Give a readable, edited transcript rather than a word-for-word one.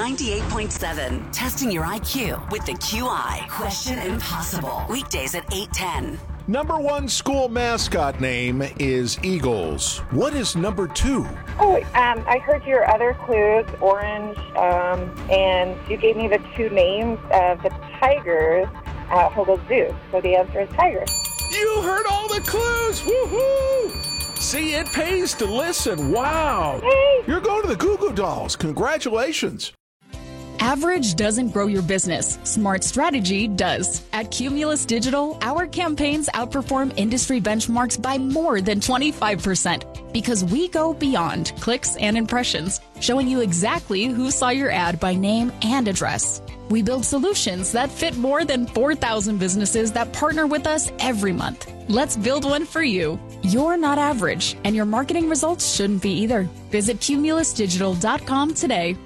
98.7. Testing your IQ with the QI. Question Impossible. Weekdays at 8:10. Number one school mascot name is Eagles. What is number two? I heard your other clues, orange, and you gave me the two names of the Tigers at Hogle Zoo. So the answer is Tigers. You heard all the clues! Woohoo! See, it pays to listen. Wow. Hey. You're going to the Goo Goo Dolls. Congratulations. Average doesn't grow your business. Smart strategy does. At Cumulus Digital, our campaigns outperform industry benchmarks by more than 25% because we go beyond clicks and impressions, showing you exactly who saw your ad by name and address. We build solutions that fit more than 4,000 businesses that partner with us every month. Let's build one for you. You're not average, and your marketing results shouldn't be either. Visit cumulusdigital.com today.